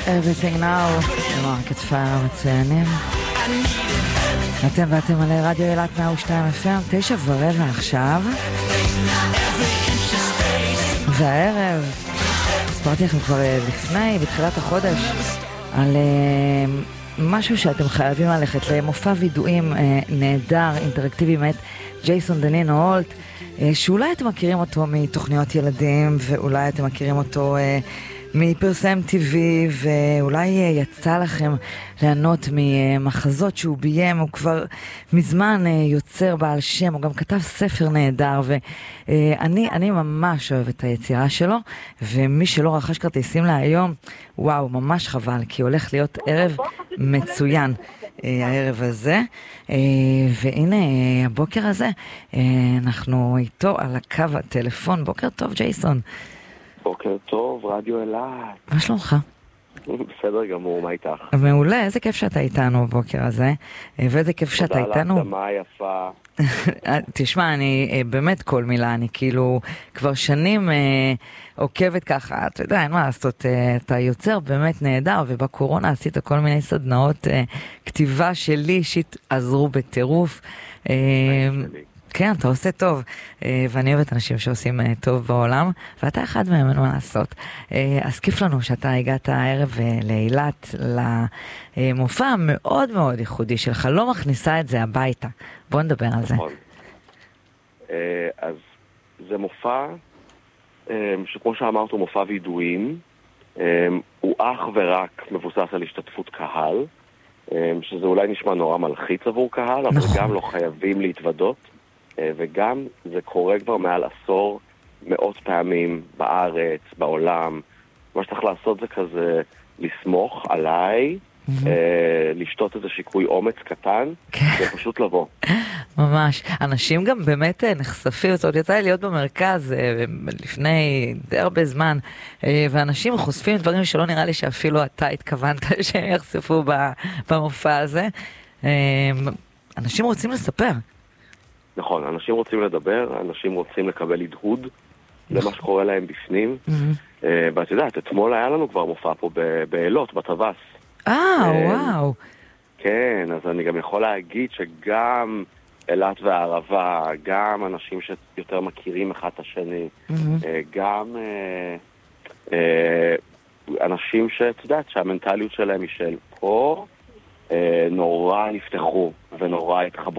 Everything Now, במערכת פייר מצוינים. אתם ואתם על רדיו אילת 102 FM, 9:15 עכשיו. והערב, הספרתי לכם כבר לפני, בתחילת החודש, על משהו שאתם חייבים ללכת למופע וידועים נהדר, אינטראקטיבי מאת ג'ייסון דנינו הולט, שאולי אתם מכירים אותו מתוכניות ילדים, ואולי אתם מכירים אותו מפרסם טבעי, ואולי יצא לכם ליהנות ממחזות שהוא ביים. הוא כבר מזמן יוצר בעל שם, הוא גם כתב ספר נהדר, ואני ממש אוהב את היצירה שלו, ומי שלא רכש כרטיסים להיום, וואו, ממש חבל, כי הולך להיות ערב מצוין הערב הזה. והנה הבוקר הזה אנחנו איתו על הקו הטלפון. בוקר טוב ג'ייסון. בוקר טוב, רדיו אילת. מה שלומך? בסדר גמור, מה איתך? מעולה, איזה כיף שאתה איתנו בבוקר הזה, ואיזה כיף שאתה איתנו. תודה להקדמה היפה. תשמע, אני באמת כל מילה, אני כאילו כבר שנים עוקבת ככה, אתה יודע, אין מה לעשות, אתה יוצר באמת נהדר, ובקורונה עשית כל מיני סדנאות כתיבה שלי אישית עזרו בטירוף. כן, אתה עושה טוב, ואני אוהבת אנשים שעושים טוב בעולם, ואתה אחד מהם, אין מה לעשות. אז כיף לנו שאתה הגעת הערב לאילת, למופע מאוד מאוד ייחודי שלך, לא מכניסה את זה הביתה. בוא נדבר על זה. אז זה מופע, שכמו שאמרת הוא מופע וידועים, הוא אך ורק מבוסס על השתתפות קהל, שזה אולי נשמע נורא מלחיץ עבור קהל, אבל גם לא חייבים להתוודות. וגם זה קורה כבר מעל עשור, מאות פעמים בארץ, בעולם. מה שצריך לעשות זה כזה לסמוך עליי, לשתות איזה שיקוי אומץ קטן, ופשוט לבוא. ממש. אנשים גם באמת נחשפים, זאת אומרת, יצא לי להיות במרכז לפני די הרבה זמן, ואנשים חושפים דברים שלא נראה לי שאפילו אתה התכוונת שהם יחשפו במופע הזה. אנשים רוצים לספר. נכון, אנשים רוצים לדבר, אנשים רוצים לקבל הדהוד למה שקורה להם בפנים. ואת יודעת, אתמול היה לנו כבר מופע פה באילות, בטווס. וואו. כן, אז אני גם יכול להגיד שגם אילת והערבה, גם אנשים שיותר מכירים אחד את השני, גם אנשים שאת יודעת שהמנטליות שלהם היא של פה, נורא נפתחו ונורא התחברו.